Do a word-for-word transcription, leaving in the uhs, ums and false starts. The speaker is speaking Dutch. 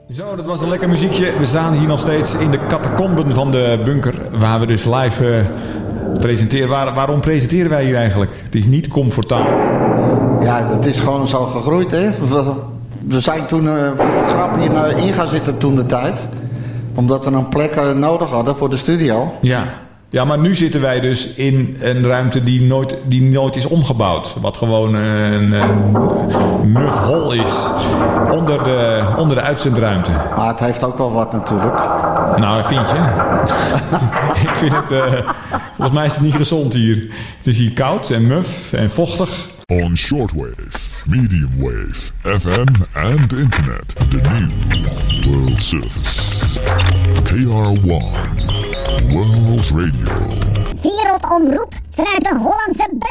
Zo, dat was een lekker muziekje. We staan hier nog steeds in de catacomben van de bunker, waar we dus live uh, presenteren. Waar, waarom presenteren wij hier eigenlijk? Het is niet comfortabel. Ja, het is gewoon zo gegroeid, hè. We, we zijn toen uh, voor de grap hier uh, in gaan zitten toen de tijd. Omdat we een plek uh, nodig hadden voor de studio. Ja. Ja, maar nu zitten wij dus in een ruimte die nooit, die nooit is omgebouwd. Wat gewoon een, een muf hol is onder de, onder de uitzendruimte. Maar het heeft ook wel wat natuurlijk. Nou, vind je? Ik vind het... Uh, volgens mij is het niet gezond hier. Het is hier koud en muf en vochtig. On shortwave, medium wave, F M and internet. The new world service. K R one World Radio. Wereldomroep vanuit de Hollandse